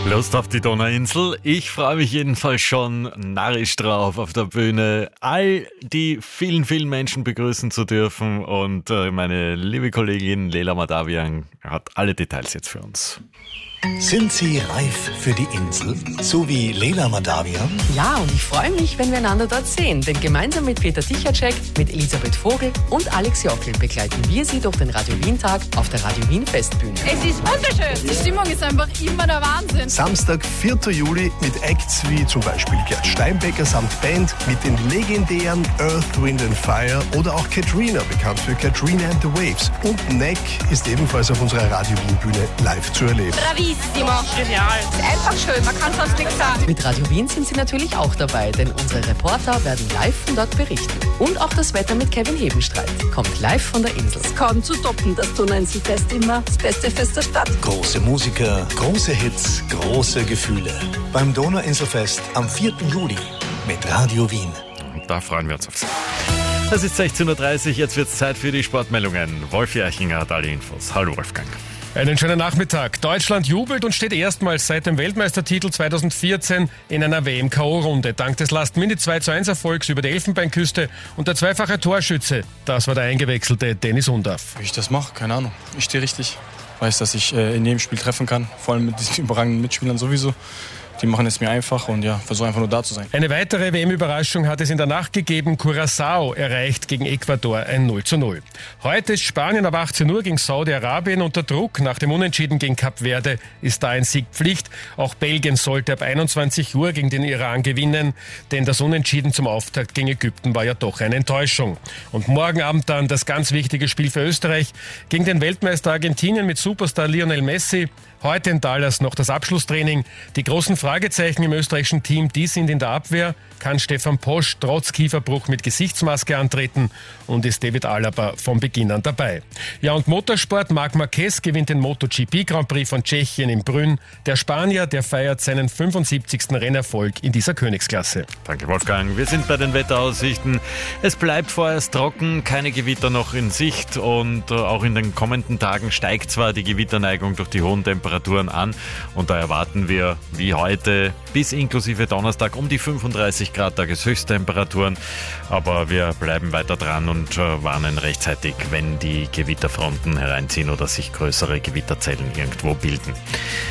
Lust auf die Donauinsel? Ich freue mich jedenfalls schon narrisch drauf, auf der Bühne all die vielen, vielen Menschen begrüßen zu dürfen. Und meine liebe Kollegin Leila Madavian hat alle Details jetzt für uns. Sind Sie reif für die Insel, so wie Leila Madavian? Ja, und ich freue mich, wenn wir einander dort sehen, denn gemeinsam mit Peter Tichacek, mit Elisabeth Vogel und Alex Jockel begleiten wir Sie durch den Radio Wien-Tag auf der Radio Wien Festbühne. Es ist wunderschön, die Stimmung ist einfach immer der Wahnsinn. Samstag, 4. Juli mit Acts wie zum Beispiel Gerd Steinbecker samt Band, mit den legendären Earth, Wind and Fire oder auch Katrina, bekannt für Katrina and the Waves. Und Neck ist ebenfalls auf unserer Radio Wien-Bühne live zu erleben. Genial. Ist einfach schön, man kann sonst nichts sagen. Mit Radio Wien sind Sie natürlich auch dabei, denn unsere Reporter werden live von dort berichten. Und auch das Wetter mit Kevin Hebenstreit kommt live von der Insel. Kaum zu toppen, das Donauinselfest immer das beste Fest der Stadt. Große Musiker, große Hits, große Gefühle. Beim Donauinselfest am 4. Juli mit Radio Wien. Und da freuen wir uns auf Sie. Es ist 16.30 Uhr, jetzt wird es Zeit für die Sportmeldungen. Wolf Jerchinger hat alle Infos. Hallo Wolfgang. Einen schönen Nachmittag. Deutschland jubelt und steht erstmals seit dem Weltmeistertitel 2014 in einer WM-K.O.-Runde. Dank des Last-Minute-2:1-Erfolgs über die Elfenbeinküste und der zweifache Torschütze. Das war der eingewechselte Dennis Undaff. Wie ich das mache, keine Ahnung. Ich stehe richtig. Weiß, dass ich in jedem Spiel treffen kann. Vor allem mit diesen überragenden Mitspielern sowieso. Die machen es mir einfach und ja, versuche einfach nur da zu sein. Eine weitere WM-Überraschung hat es in der Nacht gegeben. Curaçao erreicht gegen Ecuador ein 0:0. Heute ist Spanien ab 18 Uhr gegen Saudi-Arabien unter Druck. Nach dem Unentschieden gegen Kap Verde ist da ein Sieg Pflicht. Auch Belgien sollte ab 21 Uhr gegen den Iran gewinnen, denn das Unentschieden zum Auftakt gegen Ägypten war ja doch eine Enttäuschung. Und morgen Abend dann das ganz wichtige Spiel für Österreich gegen den Weltmeister Argentinien mit Superstar Lionel Messi. Heute in Dallas noch das Abschlusstraining. Die großen Fragezeichen im österreichischen Team, die sind in der Abwehr. Kann Stefan Posch trotz Kieferbruch mit Gesichtsmaske antreten und ist David Alaba von Beginn an dabei. Ja, und Motorsport. Marc Marquez gewinnt den MotoGP Grand Prix von Tschechien in Brünn. Der Spanier, der feiert seinen 75. Rennerfolg in dieser Königsklasse. Danke Wolfgang. Wir sind bei den Wetteraussichten. Es bleibt vorerst trocken, keine Gewitter noch in Sicht und auch in den kommenden Tagen steigt zwar die Gewitterneigung durch die hohen Temperaturen an und da erwarten wir wie heute bis inklusive Donnerstag um die 35 Grad Tageshöchsttemperaturen, aber wir bleiben weiter dran und warnen rechtzeitig, wenn die Gewitterfronten hereinziehen oder sich größere Gewitterzellen irgendwo bilden.